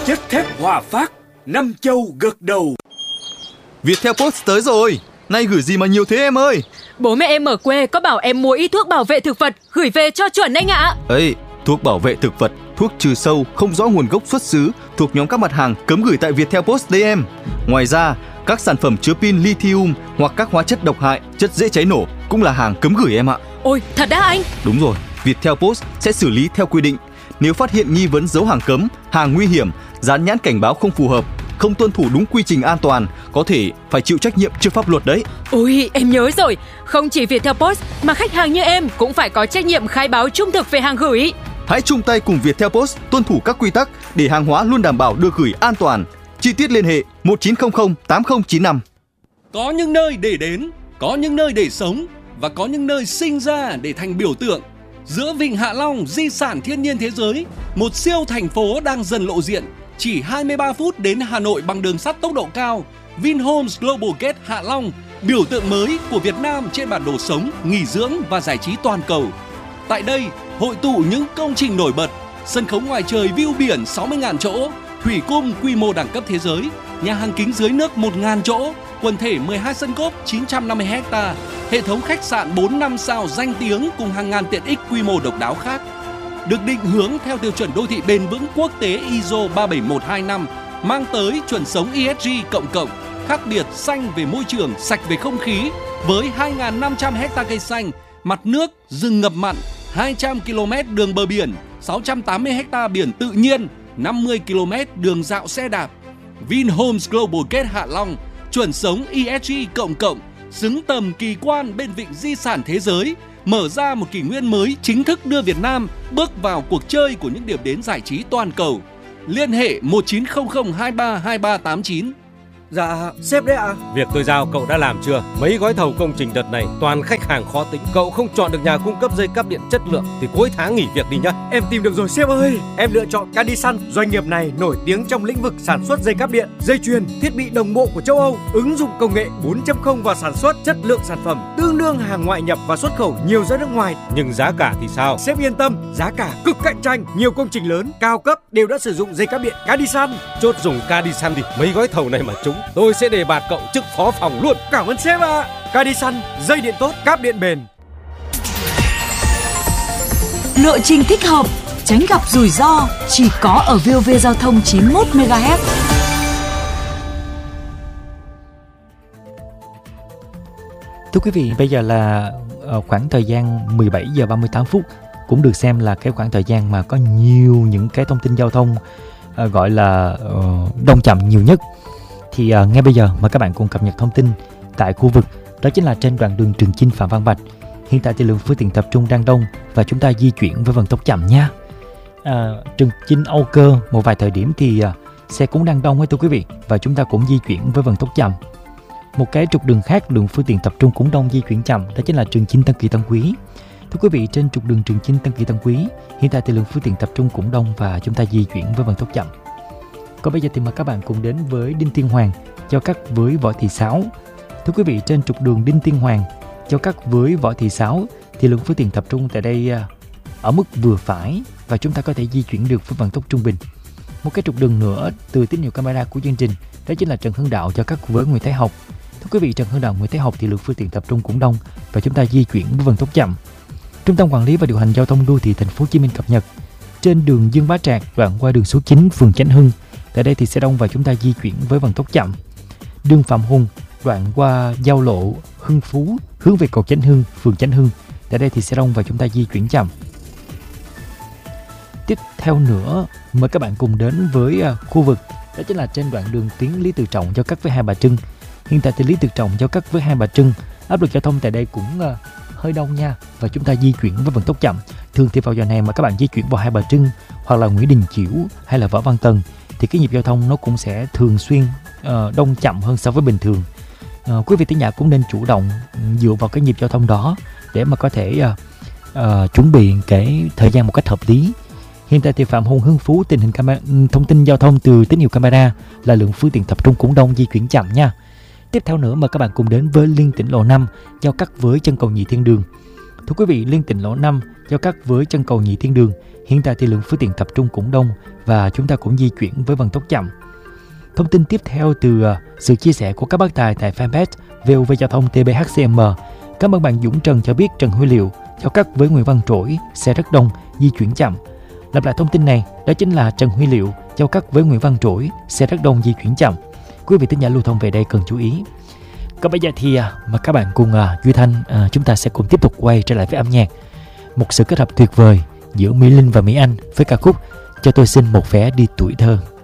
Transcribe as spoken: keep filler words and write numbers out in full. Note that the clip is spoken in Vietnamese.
chất thép Hòa Phát, năm châu gật đầu. Viettel Post tới rồi. Nay gửi gì mà nhiều thế em ơi? Bố mẹ em ở quê có bảo em mua ít thuốc bảo vệ thực vật gửi về cho chuẩn anh ạ. Ấy, thuốc bảo vệ thực vật, thuốc trừ sâu không rõ nguồn gốc xuất xứ thuộc nhóm các mặt hàng cấm gửi tại Viettel Post đấy em. Ngoài ra, các sản phẩm chứa pin lithium hoặc các hóa chất độc hại, chất dễ cháy nổ cũng là hàng cấm gửi em ạ. Ôi, thật đã anh? Đúng rồi, Viettel Post sẽ xử lý theo quy định. Nếu phát hiện nghi vấn dấu hàng cấm, hàng nguy hiểm, dán nhãn cảnh báo không phù hợp, không tuân thủ đúng quy trình an toàn, có thể phải chịu trách nhiệm trước pháp luật đấy. Ôi, em nhớ rồi. Không chỉ Viettel Post mà khách hàng như em cũng phải có trách nhiệm khai báo trung thực về hàng gửi. Hãy chung tay cùng Viettel Post tuân thủ các quy tắc để hàng hóa luôn đảm bảo được gửi an toàn. Chi tiết liên hệ một chín không không tám không chín năm. Có những nơi để đến, có những nơi để sống và có những nơi sinh ra để thành biểu tượng. Giữa Vịnh Hạ Long, di sản thiên nhiên thế giới, một siêu thành phố đang dần lộ diện. Chỉ hai mươi ba phút đến Hà Nội bằng đường sắt tốc độ cao. Vinhomes Global Gate Hạ Long, biểu tượng mới của Việt Nam trên bản đồ sống, nghỉ dưỡng và giải trí toàn cầu. Tại đây, hội tụ những công trình nổi bật, sân khấu ngoài trời view biển sáu mươi nghìn chỗ, thủy cung quy mô đẳng cấp thế giới, nhà hàng kính dưới nước một nghìn chỗ, quần thể mười hai sân golf chín trăm năm mươi héc ta, hệ thống khách sạn bốn năm sao danh tiếng cùng hàng ngàn tiện ích quy mô độc đáo khác. Được định hướng theo tiêu chuẩn đô thị bền vững quốc tế i ét o ba bảy một hai năm, mang tới chuẩn sống e ét giê cộng cộng, khác biệt xanh về môi trường, sạch về không khí, với hai nghìn năm trăm héc ta cây xanh, mặt nước, rừng ngập mặn, hai trăm ki lô mét đường bờ biển, sáu trăm tám mươi héc ta biển tự nhiên, năm mươi ki lô mét đường dạo xe đạp. Vinhomes Global Gate Hạ Long, chuẩn sống e ét giê cộng cộng, xứng tầm kỳ quan bên vịnh di sản thế giới, mở ra một kỷ nguyên mới chính thức đưa Việt Nam bước vào cuộc chơi của những điểm đến giải trí toàn cầu. Liên hệ một chín không không hai ba hai ba tám chín. Dạ, sếp đấy ạ. À? Việc tôi giao cậu đã làm chưa? Mấy gói thầu công trình đợt này toàn khách hàng khó tính. Cậu không chọn được nhà cung cấp dây cáp điện chất lượng thì cuối tháng nghỉ việc đi nhá. Em tìm được rồi sếp ơi. Em lựa chọn Cadisan. Doanh nghiệp này nổi tiếng trong lĩnh vực sản xuất dây cáp điện, dây chuyền, thiết bị đồng bộ của châu Âu, ứng dụng công nghệ bốn chấm không vào sản xuất, chất lượng sản phẩm tương đương hàng ngoại nhập và xuất khẩu nhiều ra nước ngoài. Nhưng giá cả thì sao? Sếp yên tâm, giá cả cực cạnh tranh. Nhiều công trình lớn, cao cấp đều đã sử dụng dây cáp điện Cadisan. Chốt dùng Cadisan đi. Mấy gói thầu này mà trúng, tôi sẽ đề bạt cậu chức phó phòng luôn. Cảm ơn sếp ạ. À. Cadisan, dây điện tốt, cáp điện bền. Lộ trình thích hợp, tránh gặp rủi ro chỉ có ở vê o vê Giao thông chín mươi mốt mê ga héc. Thưa quý vị, bây giờ là khoảng thời gian mười bảy giờ ba mươi tám phút, cũng được xem là cái khoảng thời gian mà có nhiều những cái thông tin giao thông uh, gọi là uh, đông chậm nhiều nhất. Thì uh, ngay bây giờ mời các bạn cùng cập nhật thông tin tại khu vực, đó chính là trên đoạn đường Trường Chinh Phạm Văn Bạch. Hiện tại thì lượng phương tiện tập trung đang đông và chúng ta di chuyển với vận tốc chậm nha. À, Trường Chinh Âu Cơ một vài thời điểm thì uh, xe cũng đang đông ấy thưa quý vị, và chúng ta cũng di chuyển với vận tốc chậm. Một cái trục đường khác lượng phương tiện tập trung cũng đông, di chuyển chậm, đó chính là Trường Chinh Tân Kỳ Tân Quý. Thưa quý vị, trên trục đường Trường Chinh Tân Kỳ Tân Quý hiện tại thì lượng phương tiện tập trung cũng đông và chúng ta di chuyển với vận tốc chậm. Còn bây giờ thì mời các bạn cùng đến với Đinh Tiên Hoàng giao cắt với Võ Thị Sáu. Thưa quý vị, trên trục đường Đinh Tiên Hoàng giao cắt với Võ Thị Sáu thì lượng phương tiện tập trung tại đây ở mức vừa phải và chúng ta có thể di chuyển được với vận tốc trung bình. Một cái trục đường nữa từ tín hiệu camera của chương trình, đó chính là Trần Hưng Đạo giao cắt với Nguyễn Thái Học. Thưa quý vị, Trần Hưng Đạo, Nguyễn Thái Học thì lượng phương tiện tập trung cũng đông và chúng ta di chuyển với vận tốc chậm. Trung tâm Quản lý và Điều hành Giao thông Đô thị Thành phố Hồ Chí Minh cập nhật trên đường Dương Bá Trạc đoạn qua đường số chín phường Chánh Hưng, tại đây thì sẽ đông và chúng ta di chuyển với vận tốc chậm. Đường Phạm Hùng đoạn qua giao lộ Hưng Phú hướng về cầu Chánh Hưng, phường Chánh Hưng, tại đây thì sẽ đông và chúng ta di chuyển chậm. Tiếp theo nữa, mời các bạn cùng đến với khu vực, đó chính là trên đoạn đường tuyến Lý Tự Trọng giao cắt với Hai Bà Trưng. Hiện tại thì Lý Tự Trọng giao cắt với Hai Bà Trưng, áp lực giao thông tại đây cũng uh, hơi đông nha, và chúng ta di chuyển với vận tốc chậm. Thường thì vào giờ này mà các bạn di chuyển vào Hai Bà Trưng hoặc là Nguyễn Đình Chiểu hay là Võ Văn Tần thì cái nhịp giao thông nó cũng sẽ thường xuyên uh, đông chậm hơn so với bình thường. Uh, quý vị thính giả cũng nên chủ động dựa vào cái nhịp giao thông đó để mà có thể uh, uh, chuẩn bị cái thời gian một cách hợp lý. Hiện tại thì Phạm Hùng, Hưng Phú, tình hình camera, thông tin giao thông từ tín hiệu camera là lượng phương tiện tập trung cũng đông, di chuyển chậm nha. Tiếp theo nữa mời các bạn cùng đến với liên tỉnh lộ năm giao cắt với chân cầu Nhị Thiên Đường. Thưa quý vị, liên tỉnh lộ năm giao cắt với chân cầu Nhị Thiên Đường. Hiện tại thì lượng phương tiện tập trung cũng đông và chúng ta cũng di chuyển với vận tốc chậm. Thông tin tiếp theo từ uh, sự chia sẻ của các bác tài tại fanpage vê o vê Giao thông tê bê hát xê em. Cảm ơn bạn Dũng Trần cho biết Trần Huy Liệu giao cắt với Nguyễn Văn Trỗi, xe rất đông, di chuyển chậm. Lặp lại thông tin này, đó chính là Trần Huy Liệu giao cắt với Nguyễn Văn Trỗi, xe rất đông, di chuyển chậm. Quý vị thính giả lưu thông về đây cần chú ý. Còn bây giờ thì uh, mời các bạn cùng uh, Duy Thanh uh, chúng ta sẽ cùng tiếp tục quay trở lại với âm nhạc. Một sự kết hợp tuyệt vời giữa Mỹ Linh và Mỹ Anh với ca khúc Cho Tôi Xin Một Vé Đi Tuổi Thơ.